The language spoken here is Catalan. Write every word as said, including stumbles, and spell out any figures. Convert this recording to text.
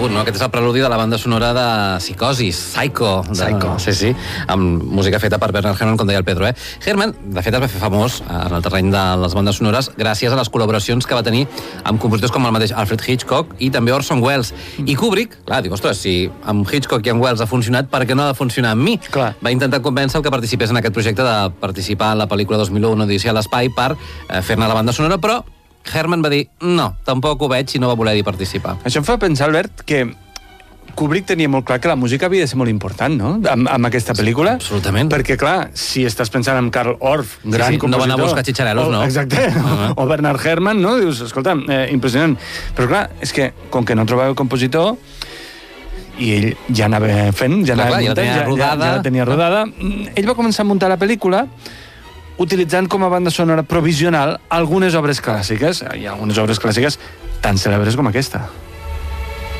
conegut, no? Aquest és el preludi de la banda sonora de Psicosis, Psycho. De... Psycho. Sí, sí, amb música feta per Bernard Herrmann, com deia el Pedro, eh? Herrmann, de fet, es va fer famós en el terreny de les bandes sonores gràcies a les col·laboracions que va tenir amb compositors com el mateix Alfred Hitchcock i també Orson Welles. I Kubrick, clar, diu, ostres, si amb Hitchcock i amb Welles ha funcionat, per què no ha de funcionar amb mi? Clar. Va intentar convèncer el que participés en aquest projecte de participar en la pel·lícula dos mil u, Una odissea a l'espai, per eh, fer-ne la banda sonora, però Herrmann va dir, no, tampoc ho veig i no va voler-hi participar. Això em fa pensar, Albert, que Kubrick tenia molt clar que la música havia de ser molt important, no?, amb, amb aquesta pel·lícula. Sí, absolutament. Perquè, clar, si estàs pensant en Carl Orff, gran sí, sí, compositor... no van a buscar xitxarelos, o, no? Exacte. Uh-huh. O Bernard Herrmann, no? Dius, escolta, eh, impressionant. Però, clar, és que, com que no trobava compositor, i ell ja anava fent, ja anava clar, muntant, ja, ja, ja, ja la tenia rodada, ell va començar a muntar la pel·lícula utilitzant com a banda sonora provisional algunes obres clàssiques, i algunes obres clàssiques tan cèlebres com aquesta.